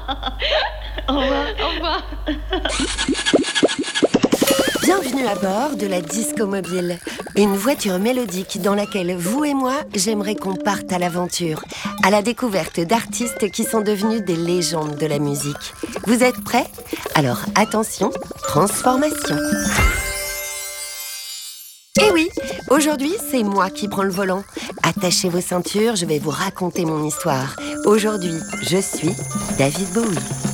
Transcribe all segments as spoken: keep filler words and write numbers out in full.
Au revoir. Au revoir. Bienvenue à bord de la Disco Mobile, une voiture mélodique dans laquelle vous et moi, j'aimerais qu'on parte à l'aventure, à la découverte d'artistes qui sont devenus des légendes de la musique. Vous êtes prêts? Alors attention, transformation. Eh oui, aujourd'hui, c'est moi qui prends le volant. Attachez vos ceintures, je vais vous raconter mon histoire. Aujourd'hui, je suis David Bowie.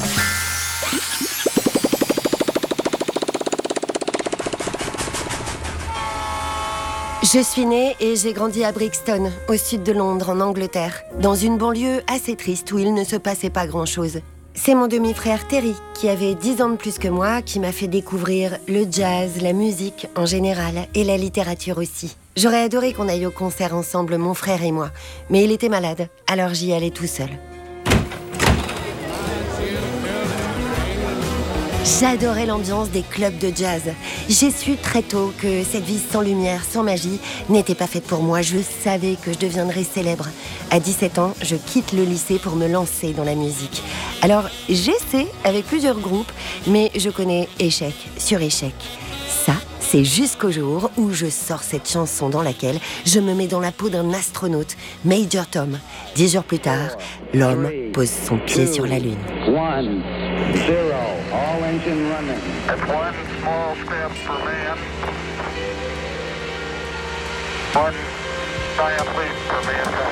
Je suis née et j'ai grandi à Brixton, au sud de Londres, en Angleterre, dans une banlieue assez triste où il ne se passait pas grand-chose. C'est mon demi-frère Terry, qui avait dix ans de plus que moi, qui m'a fait découvrir le jazz, la musique en général et la littérature aussi. J'aurais adoré qu'on aille au concert ensemble, mon frère et moi, mais il était malade, alors j'y allais tout seul. J'adorais l'ambiance des clubs de jazz. J'ai su très tôt que cette vie sans lumière, sans magie, n'était pas faite pour moi. Je savais que je deviendrais célèbre. À dix-sept ans, je quitte le lycée pour me lancer dans la musique. Alors, j'essaie avec plusieurs groupes, mais je connais échec sur échec. Ça, c'est jusqu'au jour où je sors cette chanson dans laquelle je me mets dans la peau d'un astronaute, Major Tom. Dix jours plus tard, l'homme pose son pied sur la Lune. One, zero, all engine running. That's one small step for man, one giant leap for mankind.